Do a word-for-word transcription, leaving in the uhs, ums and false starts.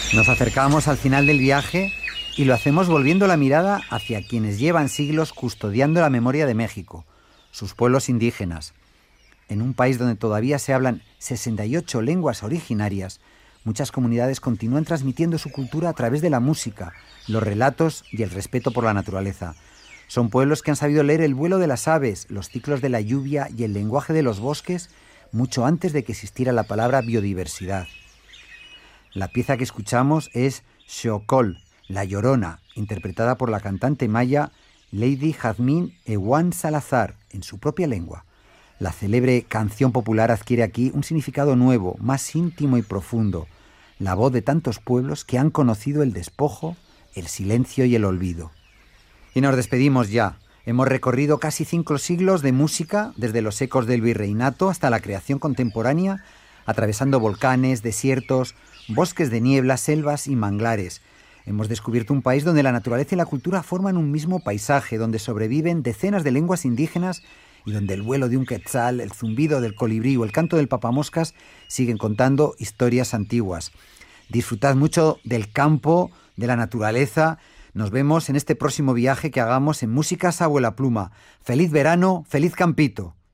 Nos acercamos al final del viaje y lo hacemos volviendo la mirada hacia quienes llevan siglos custodiando la memoria de México, sus pueblos indígenas. En un país donde todavía se hablan sesenta y ocho lenguas originarias, muchas comunidades continúan transmitiendo su cultura a través de la música, los relatos y el respeto por la naturaleza. Son pueblos que han sabido leer el vuelo de las aves, los ciclos de la lluvia y el lenguaje de los bosques mucho antes de que existiera la palabra biodiversidad. La pieza que escuchamos es Xocol, La Llorona, interpretada por la cantante maya Lady Jazmín Ewan Salazar, en su propia lengua. La célebre canción popular adquiere aquí un significado nuevo, más íntimo y profundo, la voz de tantos pueblos que han conocido el despojo, el silencio y el olvido. Y nos despedimos ya. Hemos recorrido casi cinco siglos de música, desde los ecos del virreinato hasta la creación contemporánea, atravesando volcanes, desiertos, bosques de niebla, selvas y manglares. Hemos descubierto un país donde la naturaleza y la cultura forman un mismo paisaje, donde sobreviven decenas de lenguas indígenas y donde el vuelo de un quetzal, el zumbido del colibrí o el canto del papamoscas siguen contando historias antiguas. Disfrutad mucho del campo, de la naturaleza. Nos vemos en este próximo viaje que hagamos en Músicas Abuela Pluma. ¡Feliz verano! ¡Feliz campito!